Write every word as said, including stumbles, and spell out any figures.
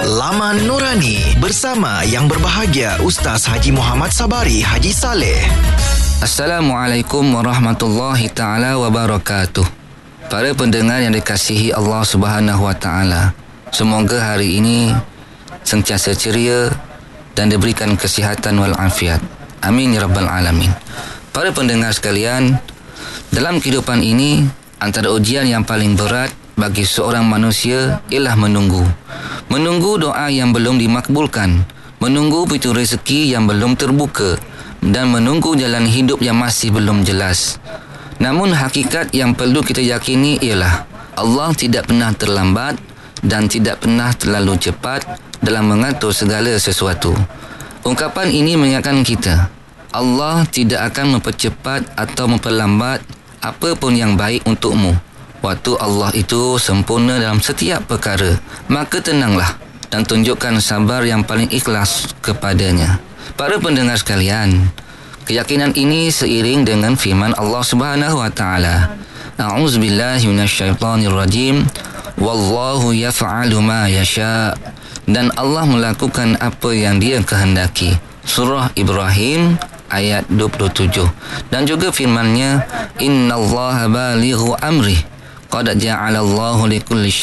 Laman Nurani bersama yang berbahagia Ustaz Haji Muhammad Sabari Haji Saleh. Assalamualaikum warahmatullahi taala wabarakatuh. Para pendengar yang dikasihi Allah Subhanahu wa taala, semoga hari ini sentiasa ceria dan diberikan kesihatan wal afiat. Amin ya rabbal alamin. Para pendengar sekalian, dalam kehidupan ini antara ujian yang paling berat bagi seorang manusia ialah menunggu. Menunggu doa yang belum dimakbulkan, menunggu pintu rezeki yang belum terbuka, dan menunggu jalan hidup yang masih belum jelas. Namun hakikat yang perlu kita yakini ialah Allah tidak pernah terlambat dan tidak pernah terlalu cepat dalam mengatur segala sesuatu. Ungkapan ini mengingatkan kita, Allah tidak akan mempercepat atau memperlambat apa pun yang baik untukmu. Waktu Allah itu sempurna dalam setiap perkara. Maka tenanglah dan tunjukkan sabar yang paling ikhlas kepadanya. Para pendengar sekalian, keyakinan ini seiring dengan firman Allah Subhanahu wa taala. A'udzubillahi minasyaitonirrajim. Wallahu yaf'alu ma yasha. Dan Allah melakukan apa yang Dia kehendaki. Surah Ibrahim ayat dua puluh tujuh. Dan juga firman-Nya, innallaha balighu amrih qad ja'alallahu likulli